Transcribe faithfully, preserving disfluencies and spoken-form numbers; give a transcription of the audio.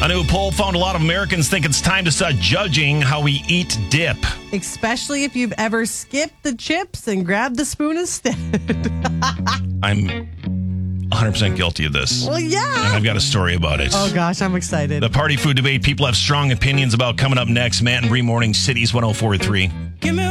A new poll found a lot of Americans think it's time to start judging how we eat dip. Especially if you've ever skipped the chips and grabbed the spoon instead. I'm one hundred percent guilty of this. Well, yeah. And I've got a story about it. Oh, gosh, I'm excited. The party food debate people have strong opinions about coming up next. Matt and Bree Morning, Cities one oh four point three. Give me